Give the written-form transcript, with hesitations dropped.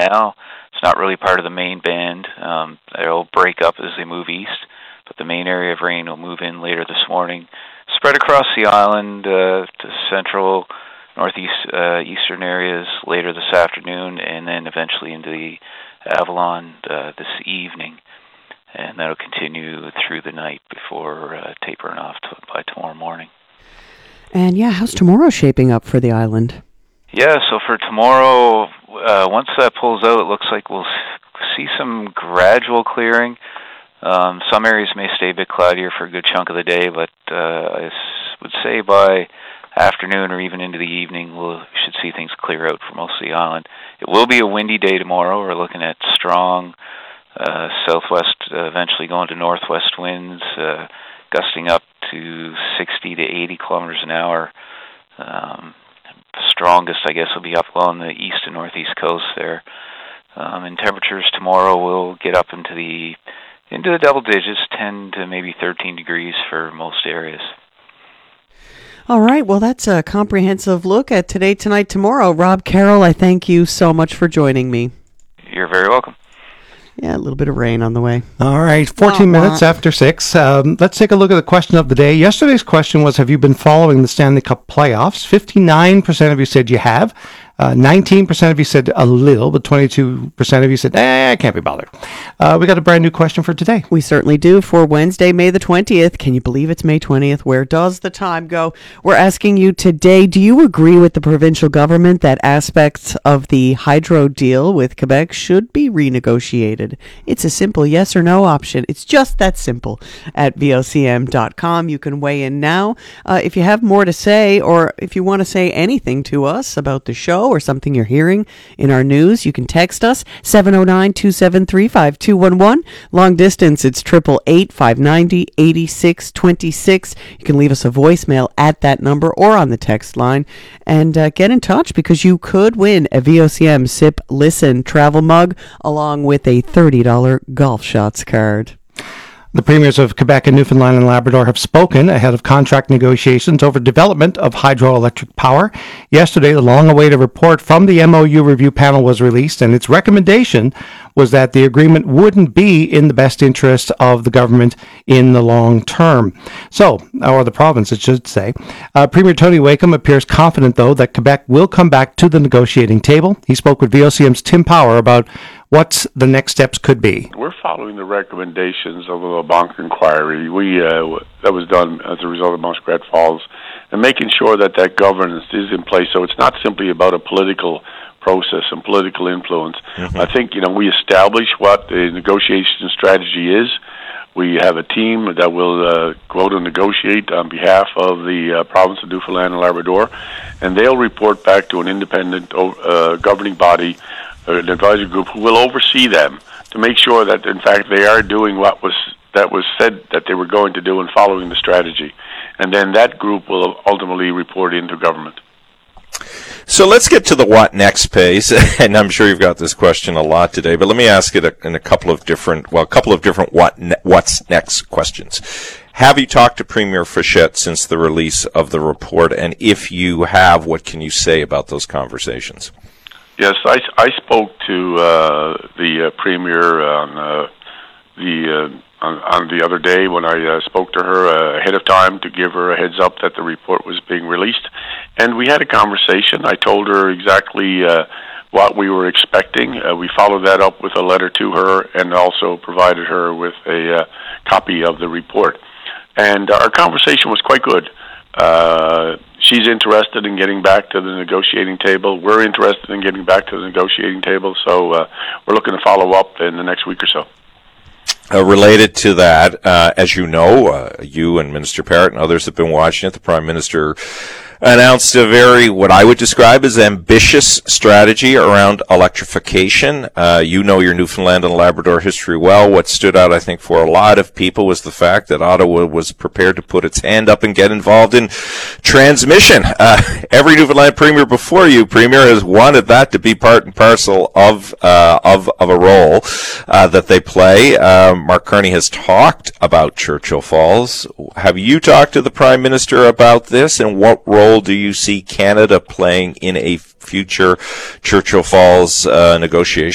now. It's not really part of the main band. It'll break up as they move east, but the main area of rain will move in later this morning, spread across the island to central, northeast, eastern areas later this afternoon, and then eventually into the Avalon this evening. And that'll continue through the night before tapering off by tomorrow morning. And how's tomorrow shaping up for the island? Yeah, so for tomorrow, once that pulls out, it looks like we'll see some gradual clearing. Some areas may stay a bit cloudier for a good chunk of the day, but I would say by afternoon or even into the evening, we should see things clear out for most of the island. It will be a windy day tomorrow. We're looking at strong southwest, eventually going to northwest winds, gusting up to 60 to 80 kilometers an hour. Strongest, I guess, will be up along the east and northeast coast there. And temperatures tomorrow will get up into the double digits, 10 to maybe 13 degrees for most areas. All right, well, that's a comprehensive look at today, tonight, tomorrow. Rob Carroll, I thank you so much for joining me. You're very welcome. Yeah, a little bit of rain on the way. All right, 14 minutes after 6. Let's take a look at the question of the day. Yesterday's question was, have you been following the Stanley Cup playoffs? 59% of you said you have. 19% of you said a little, but 22% of you said, I can't be bothered. We got a brand new question for today. We certainly do, for Wednesday, May the 20th. Can you believe it's May 20th? Where does the time go? We're asking you today, do you agree with the provincial government that aspects of the hydro deal with Quebec should be renegotiated? It's a simple yes or no option. It's just that simple. At VOCM.com, you can weigh in now. If you have more to say, or if you want to say anything to us about the show, or something you're hearing in our news, you can text us 709-273-5211. Long distance, it's 888-590-8626. You can leave us a voicemail at that number or on the text line, and get in touch, because you could win a VOCM Sip Listen travel mug along with a $30 Golf Shots card. The premiers of Quebec and Newfoundland and Labrador have spoken ahead of contract negotiations over development of hydroelectric power. Yesterday, the long-awaited report from the MOU review panel was released, and its recommendation was that the agreement wouldn't be in the best interest of the government in the long term. So, or the province, it should say. Premier Tony Wakeham appears confident, though, that Quebec will come back to the negotiating table. He spoke with VOCM's Tim Power about what the next steps could be. We're following the recommendations of the LeBlanc inquiry. That was done as a result of Muskrat Falls, and making sure that governance is in place. So it's not simply about a political process and political influence. Mm-hmm. I think, we establish what the negotiation strategy is. We have a team that will go out and negotiate on behalf of the province of Newfoundland and Labrador, and they'll report back to an independent governing body, an advisory group, who will oversee them to make sure that, in fact, they are doing what was said that they were going to do and following the strategy. And then that group will ultimately report into government. So let's get to the what next phase, and I'm sure you've got this question a lot today, but let me ask it in a couple of different what's next questions. Have you talked to Premier Fischette since the release of the report, and if you have, what can you say about those conversations? Yes, I spoke to the Premier on the other day when I spoke to her ahead of time to give her a heads up that the report was being released. And we had a conversation. I told her exactly what we were expecting. We followed that up with a letter to her and also provided her with a copy of the report. And our conversation was quite good. She's interested in getting back to the negotiating table. We're interested in getting back to the negotiating table. So we're looking to follow up in the next week or so. Related to that, as you know, you and Minister Parrott and others have been watching it. The Prime Minister announced a very, what I would describe as ambitious strategy around electrification. You know your Newfoundland and Labrador history well. What stood out, I think, for a lot of people was the fact that Ottawa was prepared to put its hand up and get involved in transmission. Every Newfoundland Premier before you, Premier, has wanted that to be part and parcel of a role that they play. Mark Carney has talked about Churchill Falls. Have you talked to the Prime Minister about this, and what role do you see Canada playing in a future Churchill Falls negotiation?